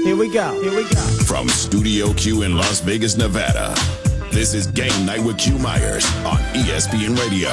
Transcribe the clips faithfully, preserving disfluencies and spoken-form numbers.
Here we go. Here we go. From Studio Q in Las Vegas, Nevada, this is Game Night with Q Myers on E S P N Radio.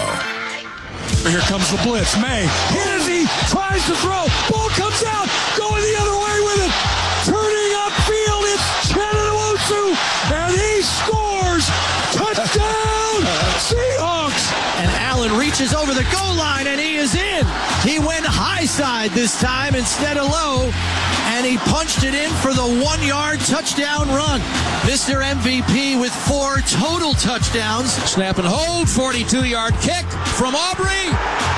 Here comes the blitz. May. Hennessy tries to throw. Ball comes out. Going the other way with it. Turning upfield. It's Chetna Nwosu. And he scores. Touchdown. Seahawks. And Allen reaches over the goal line, and he is in. He went high side this time instead of low, and he punched it in for the one-yard touchdown run. Mister M V P with four total touchdowns. Snap and hold. forty-two-yard kick from Aubrey.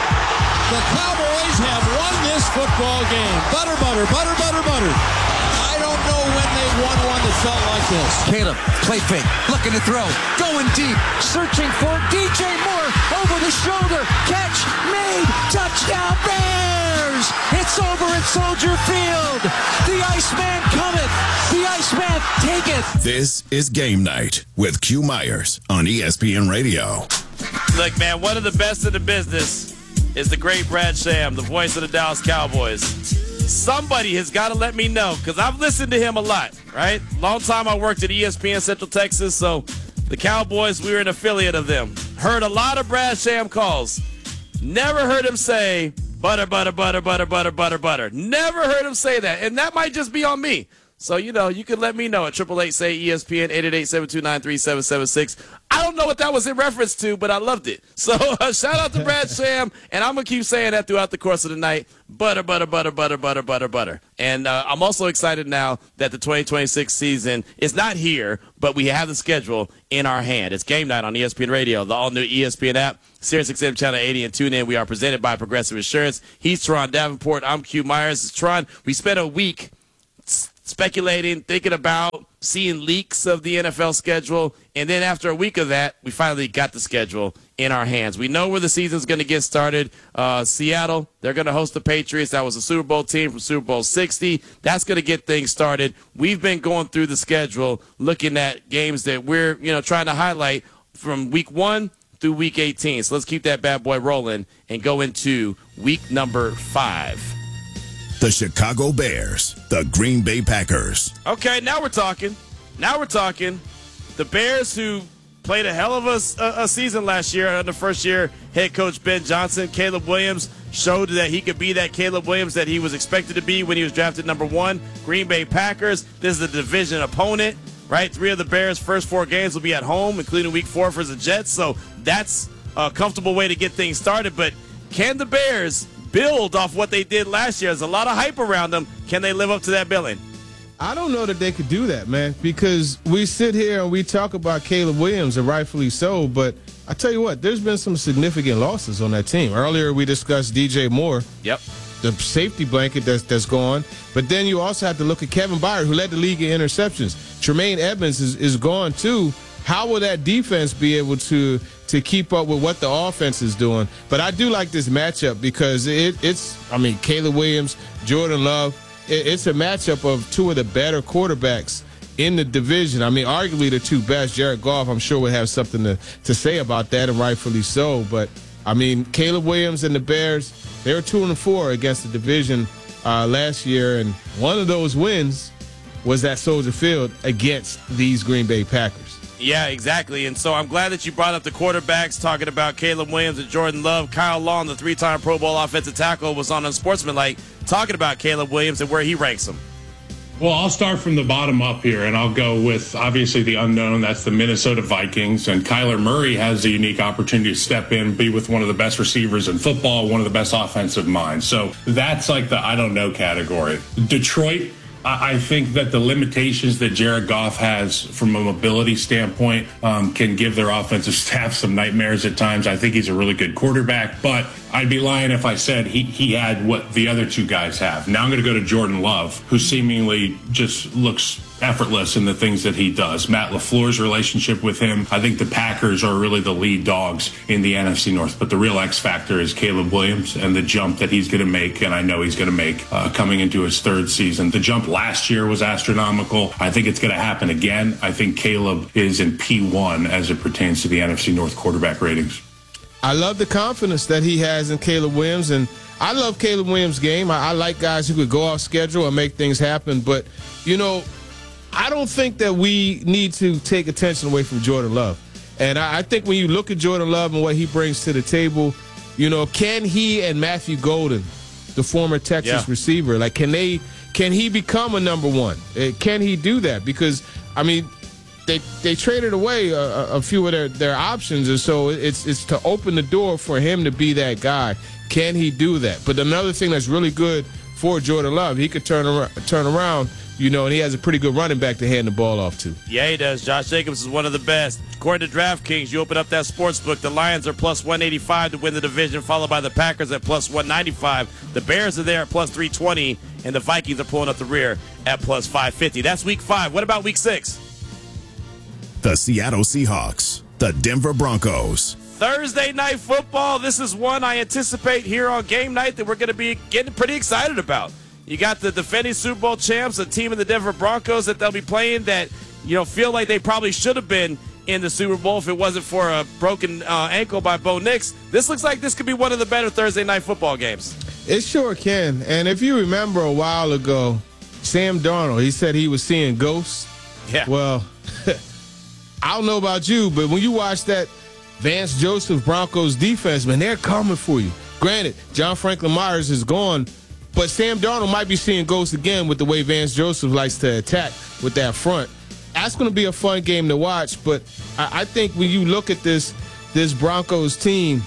The Cowboys have won this football game. Butter, butter, butter, butter, butter. I don't know when they've won one that felt like this. Caleb, play fake, looking to throw, going deep, searching for D J Moore, over the shoulder, catch, made, touchdown Bears! It's over at Soldier Field. The Iceman cometh, the Iceman taketh. This is Game Night with Q Myers on E S P N Radio. Look, man, one of the best in the business is the great Brad Sham, the voice of the Dallas Cowboys. Somebody has got to let me know, because I've listened to him a lot, right? Long time I worked at E S P N Central Texas, so the Cowboys, we were an affiliate of them. Heard a lot of Brad Sham calls. Never heard him say, butter, butter, butter, butter, butter, butter, butter. Never heard him say that, and that might just be on me. So, you know, you can let me know at eight eight eight, say E S P N, eight eight eight, seven two nine, three seven seven six. I don't know what that was in reference to, but I loved it. So, uh, shout out to Brad Sham, and I'm going to keep saying that throughout the course of the night. Butter, butter, butter, butter, butter, butter, butter. And uh, I'm also excited now that the twenty twenty-six season is not here, but we have the schedule in our hand. It's Game Night on E S P N Radio, the all-new E S P N app, Sirius X M Channel eighty, and tune in. We are presented by Progressive Insurance. He's Teron Davenport. I'm Q Myers. Teron, we spent a week speculating, thinking about, seeing leaks of the N F L schedule, and then after a week of that, we finally got the schedule in our hands. We know where the season's going to get started. Uh, Seattle, they're going to host the Patriots. That was a Super Bowl team from Super Bowl sixty. That's going to get things started. We've been going through the schedule, looking at games that we're, you know, trying to highlight from week one through week eighteen. So let's keep that bad boy rolling and go into week number five. The Chicago Bears, the Green Bay Packers. Okay, now we're talking. Now we're talking. The Bears, who played a hell of a, a, a season last year under first-year head coach Ben Johnson. Caleb Williams showed that he could be that Caleb Williams that he was expected to be when he was drafted number one. Green Bay Packers, this is a division opponent, right? Three of the Bears' first four games will be at home, including week four for the Jets. So that's a comfortable way to get things started. But can the Bears build off what they did last year? There's a lot of hype around them. Can they live up to that billing? I don't know that they could do that, man, because we sit here and we talk about Caleb Williams, and rightfully so, but I tell you what, there's been some significant losses on that team. Earlier we discussed D J Moore. Yep. The safety blanket that's, that's gone. But then you also have to look at Kevin Byard, who led the league in interceptions. Tremaine Edmonds is, is gone, too. How will that defense be able to to keep up with what the offense is doing? But I do like this matchup because it, it's, I mean, Caleb Williams, Jordan Love, it, it's a matchup of two of the better quarterbacks in the division. I mean, arguably the two best. Jared Goff, I'm sure, would have something to, to say about that, and rightfully so. But, I mean, Caleb Williams and the Bears, they were two and four against the division uh, last year, and one of those wins was at Soldier Field against these Green Bay Packers. Yeah, exactly. And so I'm glad that you brought up the quarterbacks, talking about Caleb Williams and Jordan Love. Kyle Long, the three-time Pro Bowl offensive tackle, was on Unsportsmanlike talking about Caleb Williams and where he ranks him. Well, I'll start from the bottom up here, and I'll go with, obviously, the unknown. That's the Minnesota Vikings. And Kyler Murray has a unique opportunity to step in, be with one of the best receivers in football, one of the best offensive minds. So that's like the I don't know category. Detroit, I think that the limitations that Jared Goff has from a mobility standpoint um, can give their offensive staff some nightmares at times. I think he's a really good quarterback, but I'd be lying if I said he, he had what the other two guys have. Now I'm going to go to Jordan Love, who seemingly just looks effortless in the things that he does. Matt LaFleur's relationship with him, I think the Packers are really the lead dogs in the N F C North. But the real X factor is Caleb Williams and the jump that he's going to make, and I know he's going to make uh, coming into his third season. The jump last year was astronomical. I think it's going to happen again. I think Caleb is in P one as it pertains to the N F C North quarterback ratings. I love the confidence that he has in Caleb Williams, and I love Caleb Williams' game. I, I like guys who could go off schedule and make things happen. But, you know, I don't think that we need to take attention away from Jordan Love. And I, I think when you look at Jordan Love and what he brings to the table, you know, can he and Matthew Golden, the former Texas yeah. receiver, like, can they, can he become a number one? Uh, can he do that? Because, I mean, they they traded away a, a few of their, their options, and so it's it's to open the door for him to be that guy. Can he do that? But another thing that's really good for Jordan Love, he could turn around, turn around, you know, and he has a pretty good running back to hand the ball off to. Yeah, he does. Josh Jacobs is one of the best. According to DraftKings, you open up that sports book, the Lions are plus one eighty-five to win the division, followed by the Packers at plus one ninety-five. The Bears are there at plus three twenty, and the Vikings are pulling up the rear at plus five fifty. That's week five. What about week six? The Seattle Seahawks, the Denver Broncos. Thursday night football. This is one I anticipate here on game night that we're going to be getting pretty excited about. You got the defending Super Bowl champs, a team of the Denver Broncos that they'll be playing that, you know, feel like they probably should have been in the Super Bowl if it wasn't for a broken uh, ankle by Bo Nix. This looks like this could be one of the better Thursday night football games. It sure can. And if you remember a while ago, Sam Darnold, he said he was seeing ghosts. Yeah. Well, I don't know about you, but when you watch that Vance Joseph Broncos defense, man, they're coming for you. Granted, John Franklin Myers is gone, but Sam Darnold might be seeing ghosts again with the way Vance Joseph likes to attack with that front. That's going to be a fun game to watch, but I, I think when you look at this this Broncos team,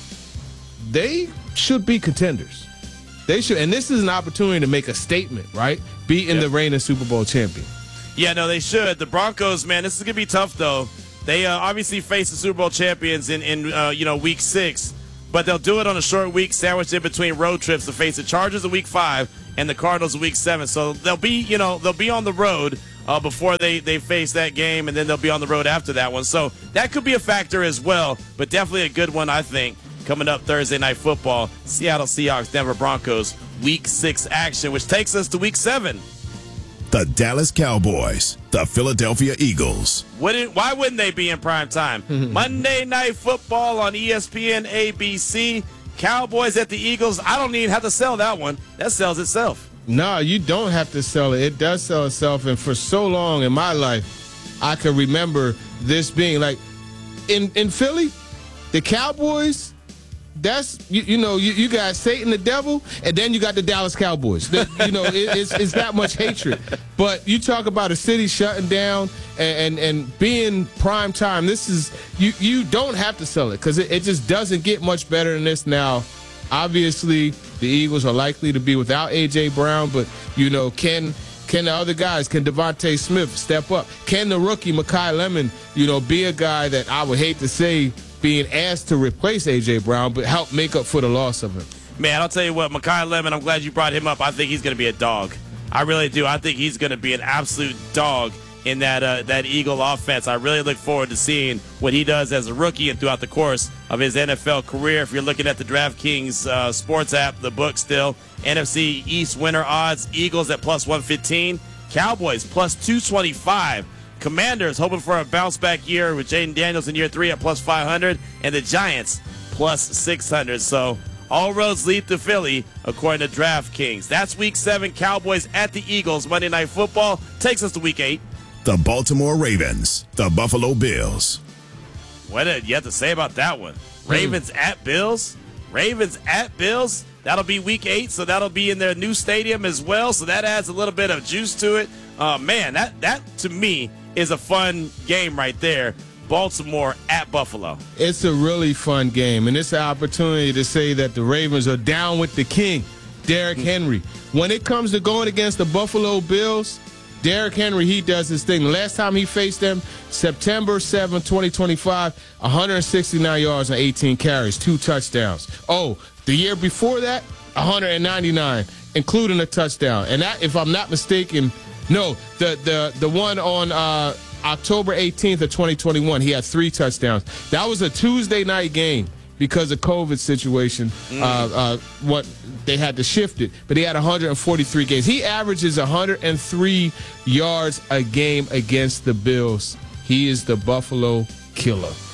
they should be contenders. They should, and this is an opportunity to make a statement, right? Beating yep. the reigning Super Bowl champion. Yeah, no, they should. The Broncos, man, this is going to be tough, though. They uh, obviously face the Super Bowl champions in, in uh, you know, week six, but they'll do it on a short week sandwiched in between road trips to face the Chargers in week five and the Cardinals in week seven. So they'll be, you know, they'll be on the road uh, before they, they face that game, and then they'll be on the road after that one. So that could be a factor as well, but definitely a good one, I think, coming up Thursday Night Football. Seattle Seahawks, Denver Broncos, week six action, which takes us to week seven. The Dallas Cowboys, the Philadelphia Eagles. Wouldn't, why wouldn't they be in prime time? Monday Night Football on E S P N, A B C. Cowboys at the Eagles. I don't even have to sell that one. That sells itself. No, you don't have to sell it. It does sell itself. And for so long in my life, I can remember this being like, in, in Philly, the Cowboys, that's, you, you know, you, you got Satan the devil, and then you got the Dallas Cowboys. The, you know, it, it's, it's that much hatred. But you talk about a city shutting down and, and, and being prime time. This is, you, you don't have to sell it because it, it just doesn't get much better than this now. Obviously, the Eagles are likely to be without A J. Brown, but, you know, can can the other guys, can Devontae Smith step up? Can the rookie, Mekhi Lemon, you know, be a guy that I would hate to say being asked to replace A J. Brown, but help make up for the loss of him? Man, I'll tell you what, Mekhi Lemon, I'm glad you brought him up. I think he's going to be a dog. I really do. I think he's going to be an absolute dog in that uh, that Eagle offense. I really look forward to seeing what he does as a rookie and throughout the course of his N F L career. If you're looking at the DraftKings uh, sports app, the book still, N F C East winner odds, Eagles at plus one fifteen, Cowboys plus two twenty-five. Commanders hoping for a bounce-back year with Jaden Daniels in year three at plus five hundred, and the Giants plus six hundred. So all roads lead to Philly, according to DraftKings. That's week seven, Cowboys at the Eagles. Monday Night Football takes us to week eight. The Baltimore Ravens, the Buffalo Bills. What did you have to say about that one? Ravens mm. at Bills? Ravens at Bills? That'll be week eight, so that'll be in their new stadium as well, so that adds a little bit of juice to it. Uh, man, that, that to me is a fun game right there. Baltimore at Buffalo. It's a really fun game, and it's an opportunity to say that the Ravens are down with the king, Derrick Henry. When it comes to going against the Buffalo Bills, Derrick Henry, he does his thing. The last time he faced them, September seventh, twenty twenty-five, one hundred sixty-nine yards and eighteen carries, two touchdowns. Oh, the year before that, one hundred ninety-nine, including a touchdown. And that, if I'm not mistaken, no, the the the one on uh, October eighteenth of twenty twenty-one, he had three touchdowns. That was a Tuesday night game because of COVID situation. Mm. Uh, uh, what they had to shift it, but he had one hundred forty-three games. He averages one hundred three yards a game against the Bills. He is the Buffalo Killer.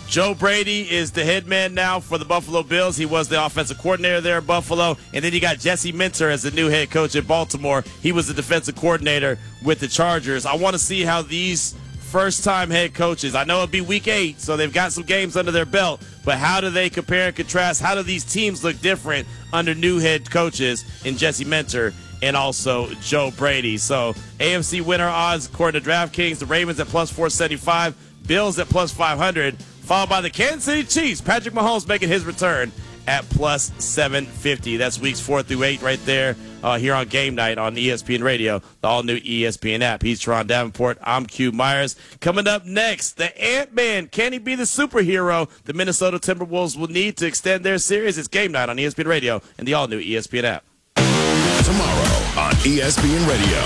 Joe Brady is the head man now for the Buffalo Bills. He was the offensive coordinator there at Buffalo. And then you got Jesse Minter as the new head coach at Baltimore. He was the defensive coordinator with the Chargers. I want to see how these first-time head coaches, I know it'll be week eight, so they've got some games under their belt, but how do they compare and contrast? How do these teams look different under new head coaches in Jesse Minter and also Joe Brady? So A F C winner odds, according to DraftKings, the Ravens at plus four seventy-five, Bills at plus five hundred, followed by the Kansas City Chiefs. Patrick Mahomes making his return at plus seven fifty. That's weeks four through eight right there uh, here on Game Night on E S P N Radio, the all-new E S P N app. He's Teron Davenport. I'm Q Myers. Coming up next, the Ant-Man. Can he be the superhero the Minnesota Timberwolves will need to extend their series? It's Game Night on E S P N Radio and the all-new E S P N app. Tomorrow on E S P N Radio,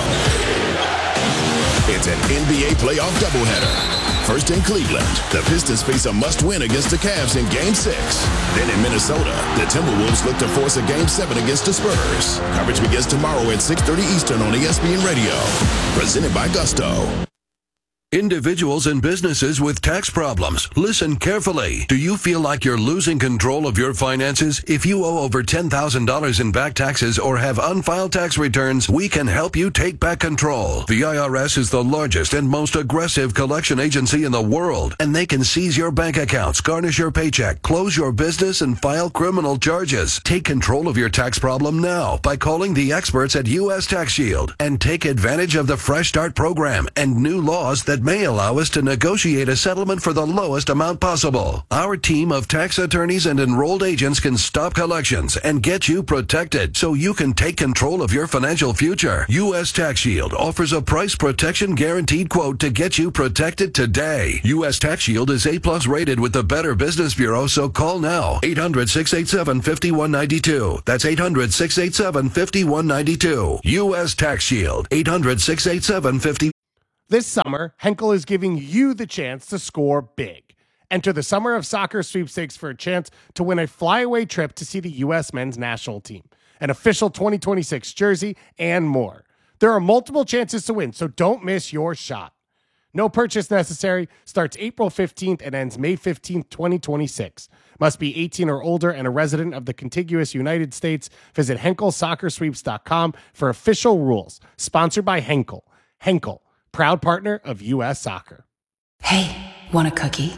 it's an N B A playoff doubleheader. First in Cleveland, the Pistons face a must-win against the Cavs in Game six. Then in Minnesota, the Timberwolves look to force a Game seven against the Spurs. Coverage begins tomorrow at six thirty Eastern on E S P N Radio. Presented by Gusto. Individuals and businesses with tax problems, listen carefully. Do you feel like you're losing control of your finances? If you owe over ten thousand dollars in back taxes or have unfiled tax returns, we can help you take back control. The I R S is the largest and most aggressive collection agency in the world, and they can seize your bank accounts, garnish your paycheck, close your business, and file criminal charges. Take control of your tax problem now by calling the experts at U S Tax Shield and take advantage of the Fresh Start program and new laws that may allow us to negotiate a settlement for the lowest amount possible. Our team of tax attorneys and enrolled agents can stop collections and get you protected so you can take control of your financial future. U S Tax Shield offers a price protection guaranteed quote to get you protected today. U S Tax Shield is A plus rated with the Better Business Bureau, so call now. eight hundred, six eight seven, five one nine two. That's eight hundred, six eight seven, five one nine two. U S Tax Shield. eight hundred, six eight seven, five one nine two. This summer, Henkel is giving you the chance to score big. Enter the Summer of Soccer sweepstakes for a chance to win a flyaway trip to see the U S men's national team, an official twenty twenty-six jersey, and more. There are multiple chances to win, so don't miss your shot. No purchase necessary. Starts April fifteenth and ends May fifteenth, twenty twenty-six. Must be eighteen or older and a resident of the contiguous United States. Visit Henkel Soccer Sweeps dot com for official rules. Sponsored by Henkel. Henkel, proud partner of U S Soccer. Hey, want a cookie?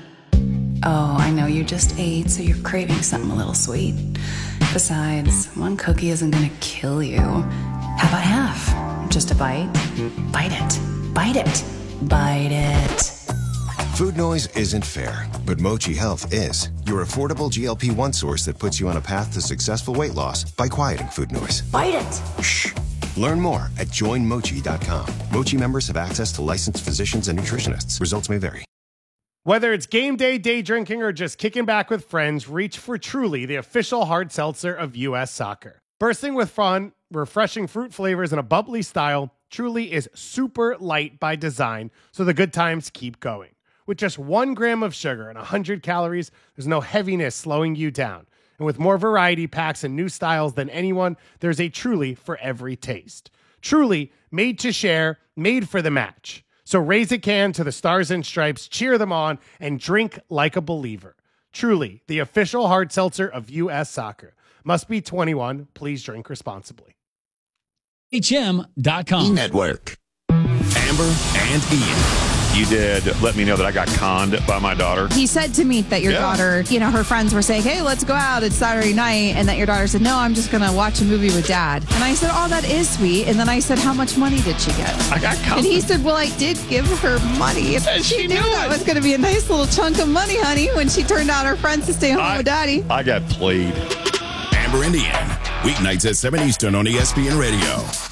Oh, I know you just ate, so you're craving something a little sweet. Besides, one cookie isn't gonna kill you. How about half? Just a bite? Bite it. Bite it. Bite it. Food noise isn't fair, but Mochi Health is. Your affordable G L P one source that puts you on a path to successful weight loss by quieting food noise. Bite it. Shh. Learn more at join mochi dot com. Mochi members have access to licensed physicians and nutritionists. Results may vary. Whether it's game day, day drinking, or just kicking back with friends, reach for Truly, the official hard seltzer of U S Soccer. Bursting with fun, refreshing fruit flavors, and a bubbly style, Truly is super light by design, so the good times keep going. With just one gram of sugar and one hundred calories, there's no heaviness slowing you down. And with more variety packs and new styles than anyone, there's a Truly for every taste. Truly, made to share, made for the match. So raise a can to the Stars and Stripes, cheer them on, and drink like a believer. Truly, the official hard seltzer of U S Soccer. Must be twenty-one. Please drink responsibly. H M dot com. E-Network. Amber and Ian. You did let me know that I got conned by my daughter. He said to me that your yeah. daughter, you know, her friends were saying, hey, let's go out. It's Saturday night. And that your daughter said, no, I'm just going to watch a movie with Dad. And I said, oh, that is sweet. And then I said, how much money did she get? I got conned. And he said, well, I did give her money. And she, she knew that was going to be a nice little chunk of money, honey, when she turned out her friends to stay home I, with Daddy. I got played. Amber and Ian. Weeknights at seven Eastern on E S P N Radio.